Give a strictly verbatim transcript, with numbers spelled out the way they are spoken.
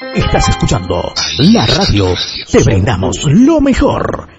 Estás escuchando la radio. Te brindamos lo mejor.